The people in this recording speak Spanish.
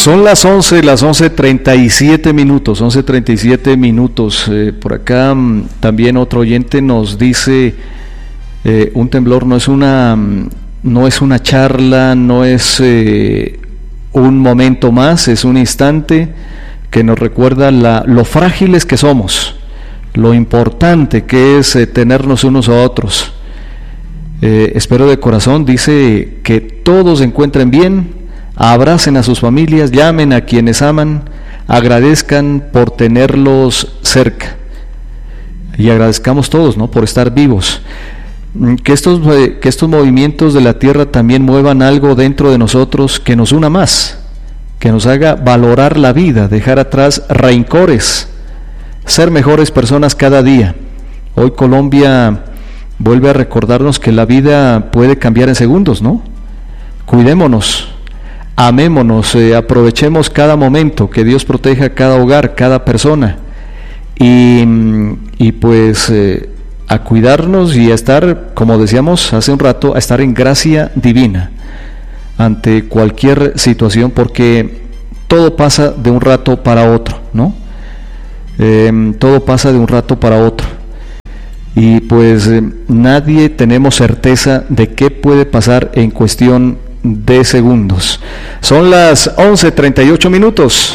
Son las 11:37 minutos, 11:37 minutos. Por acá también otro oyente nos dice, un temblor no es una charla, no es un momento más, es un instante que nos recuerda lo frágiles que somos, lo importante que es tenernos unos a otros. Espero de corazón, dice, que todos se encuentren bien, abracen a sus familias, llamen a quienes aman, agradezcan por tenerlos cerca y agradezcamos todos, ¿no?, por estar vivos. Que estos movimientos de la tierra también muevan algo dentro de nosotros que nos una más, que nos haga valorar la vida, dejar atrás rencores, ser mejores personas cada día. Hoy Colombia vuelve a recordarnos que la vida puede cambiar en segundos, ¿no? Cuidémonos, amémonos, aprovechemos cada momento, que Dios proteja cada hogar, cada persona, y pues a cuidarnos y a estar, como decíamos hace un rato, a estar en gracia divina ante cualquier situación, porque todo pasa de un rato para otro, ¿no? Todo pasa de un rato para otro, y pues nadie tenemos certeza de qué puede pasar en cuestión de segundos. Son las 11:38 minutos.